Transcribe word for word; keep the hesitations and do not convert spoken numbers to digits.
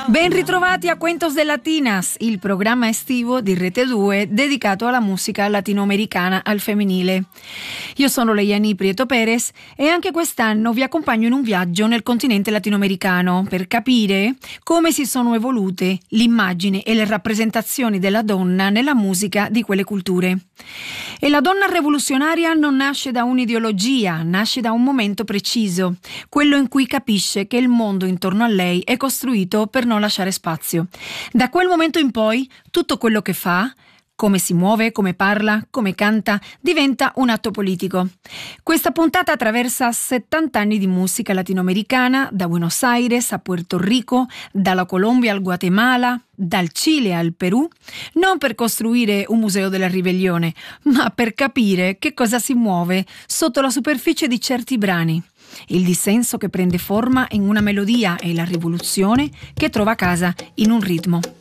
Ben ritrovati a Cuentos de Latinas, il programma estivo di Rete due dedicato alla musica latinoamericana al femminile. Io sono Leiani Prieto Perez e anche quest'anno vi accompagno in un viaggio nel continente latinoamericano per capire come si sono evolute l'immagine e le rappresentazioni della donna nella musica di quelle culture. E la donna rivoluzionaria non nasce da un'ideologia, nasce da un momento preciso, quello in cui capisce che il mondo intorno a lei è costruito per non lasciare spazio. Da quel momento in poi, tutto quello che fa, come si muove, come parla, come canta, diventa un atto politico. Questa puntata attraversa settanta anni di musica latinoamericana, da Buenos Aires a Puerto Rico, dalla Colombia al Guatemala, dal Cile al Perù, non per costruire un museo della ribellione, ma per capire che cosa si muove sotto la superficie di certi brani. Il dissenso che prende forma in una melodia e la rivoluzione che trova casa in un ritmo.